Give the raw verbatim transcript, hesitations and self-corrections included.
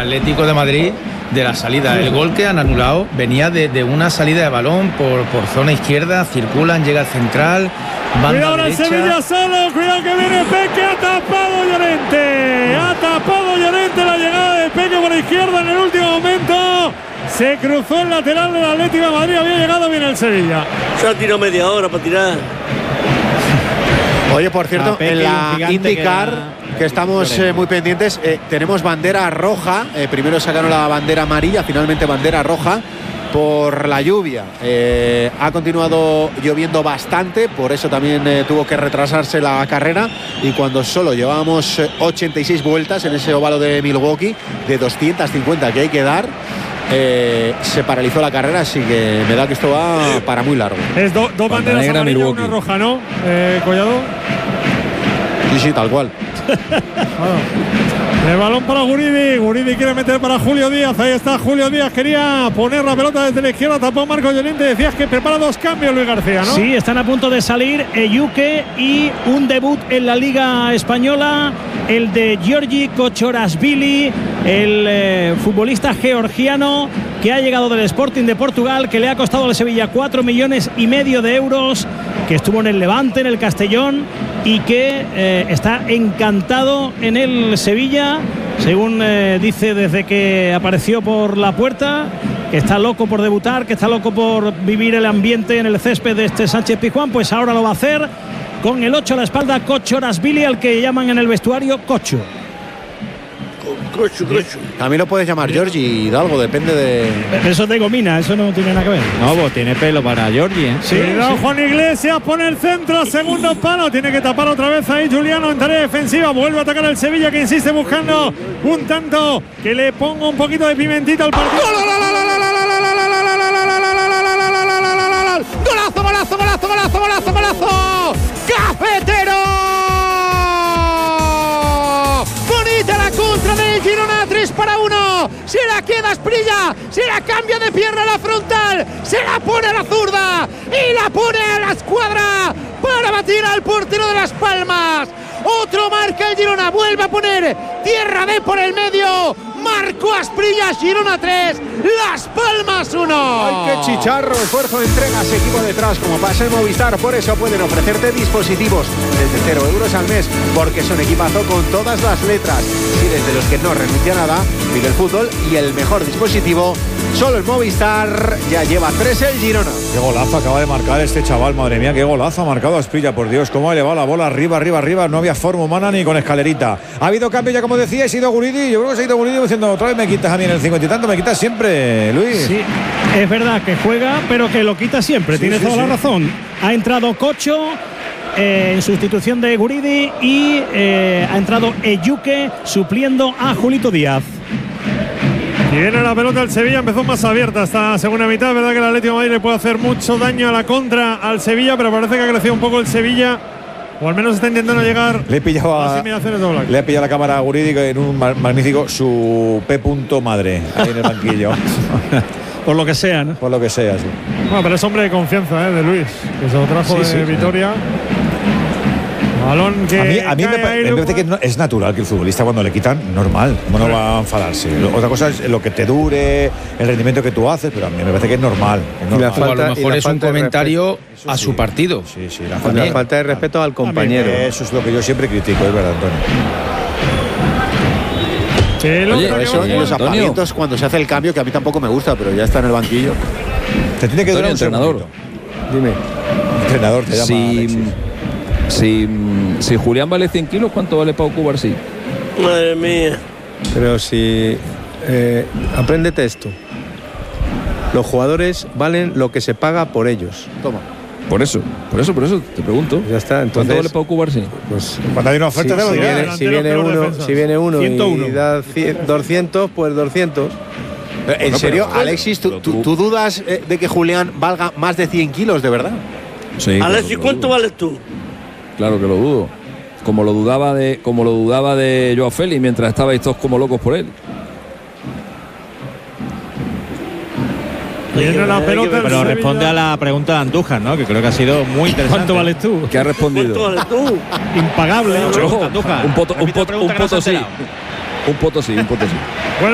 Atlético de Madrid de la salida. El gol que han anulado venía de, de una salida de balón por, por zona izquierda, circulan, llega al central, banda cuidado derecha. El Sevilla solo, cuidado que viene Peque, ha tapado Llorente, ha tapado Llorente la llegada de Peque por la izquierda en el último momento. Se cruzó el lateral del Atlético de Madrid, había llegado bien el Sevilla. Se ha tirado media hora para tirar. Oye, por cierto, en la IndyCar, que, que estamos eh, muy pendientes, eh, tenemos bandera roja. Eh, primero sacaron la bandera amarilla, finalmente bandera roja por la lluvia. Eh, ha continuado lloviendo bastante, por eso también eh, tuvo que retrasarse la carrera. Y cuando solo llevábamos eh, ochenta y seis vueltas en ese óvalo de Milwaukee, de doscientas cincuenta que hay que dar, Eh, se paralizó la carrera, así que me da que esto va para muy largo. Es do, dos banderas amarillas, una roja, ¿no, eh, Collado? Sí, sí, tal cual. El balón para Guridi. Guridi quiere meter para Julio Díaz. Ahí está Julio Díaz. Quería poner la pelota desde la izquierda. Tapó Marco Llorente. Decías que prepara dos cambios, Luis García, ¿no? Sí, están a punto de salir Eyuke y un debut en la Liga Española. El de Giorgi Kochorashvili, el eh, futbolista georgiano que ha llegado del Sporting de Portugal, que le ha costado al Sevilla cuatro millones y medio de euros, que estuvo en el Levante, en el Castellón, y que eh, está encantado en el Sevilla, según eh, dice desde que apareció por la puerta, que está loco por debutar, que está loco por vivir el ambiente en el césped de este Sánchez Pizjuán. Pues ahora lo va a hacer con el ocho a la espalda, Kochorashvili, al que llaman en el vestuario Cocho. Cocho, cocho. También lo puedes llamar Giorgi, Hidalgo, depende de... Eso es de gomina, eso no tiene nada que ver. No, pues tiene pelo para Giorgi, ¿eh? Sí, Cuidado, sí. Juan Iglesias pone el centro, segundo palo, tiene que tapar otra vez ahí Juliano en tarea defensiva, vuelve a atacar el Sevilla, que insiste buscando un tanto que le ponga un poquito de pimentita al partido. ¡Golazo, golazo, golazo, golazo, golazo, golazo! ¡Cafetero! Bonita la contra del Girona, tres para uno. Se la queda Asprilla, se la cambia de pierna a la frontal, se la pone a la zurda y la pone a la escuadra para batir al portero de Las Palmas. Otro marca el Girona, vuelve a poner tierra de por el medio. Marco Asprilla, Girona tres, Las Palmas uno. ¡Ay, qué chicharro! Esfuerzo, entregas, equipo detrás, como pasa en Movistar. Por eso pueden ofrecerte dispositivos desde cero euros al mes, porque son equipazo con todas las letras. Si desde los que no renuncia a nada, vive el fútbol y el mejor dispositivo, solo en Movistar. Ya lleva tres el Girona. Qué golazo acaba de marcar este chaval, madre mía, qué golazo ha marcado Asprilla, por Dios, cómo ha elevado la bola arriba, arriba, arriba. No había forma humana ni con escalerita. Ha habido cambio ya, como decía, ha sido Guridi. Yo creo que se ha ido Guridi diciendo, otra vez me quitas a mí en el cincuenta y tanto, me quitas siempre, Luis. Sí, es verdad que juega, pero que lo quita siempre, sí, tiene sí, toda sí. la razón. Ha entrado Cocho eh, en sustitución de Guridi y eh, ha entrado Eyuke supliendo a Julito Díaz. Y viene la pelota del Sevilla, empezó más abierta esta segunda mitad. Es verdad que el Atlético de Madrid le puede hacer mucho daño a la contra al Sevilla, pero parece que ha crecido un poco el Sevilla, o al menos está intentando llegar le he pillado a, a las inmediaciones de Oblak. Le he pillado la cámara a Guridi en un magnífico su P. madre ahí en el banquillo. Por lo que sea, ¿no? Por lo que sea, sí. Bueno, pero es hombre de confianza, ¿eh? De Luis, que se lo trajo sí, de sí, Vitoria. Balón que a mí, a mí me, me parece que no, es natural que el futbolista, cuando le quitan, normal, ¿cómo no va a enfadarse? Otra cosa es lo que te dure, el rendimiento que tú haces, pero a mí me parece que es normal. Es normal. Falta, o a lo mejor es un comentario a su partido. Sí, sí, la falta, la falta de respeto al compañero. Eso es lo que yo siempre critico, es verdad, Antonio. Sí, Oye, eso y los apagamientos cuando se hace el cambio, que a mí tampoco me gusta, pero ya está en el banquillo. Te tiene que durar un entrenador. Dime. Entrenador te llama si, Alexis. Si, si Julián vale cien kilos, ¿cuánto vale Pau Cubarsí? Madre mía. Pero si... Eh, apréndete esto. Los jugadores valen lo que se paga por ellos. Toma. Por eso, por eso, por eso te pregunto. Ya está, entonces. ¿Cuánto vale Pau Cubarsí? Pues cuando hay una oferta si, de si, viene, si viene uno, si viene uno y da doscientos, pues doscientos. ¿En no, serio, pero, Alexis, ¿tú, tú, tú dudas eh, de que Julián valga más de cien kilos, de verdad? Sí. Alexis, claro, ¿cuánto vales tú? Claro que lo dudo. Como lo dudaba de, como lo dudaba de Joao Félix mientras estabais todos como locos por él. La pelota pero responde a la pregunta de Andújar, ¿no? Que creo que ha sido muy interesante. ¿Cuánto vales tú? ¿Qué ha respondido? ¿Cuánto vales tú? Impagable. Yo, un poto, un poto, un poto sí. Un poto sí, un poto sí. Bueno.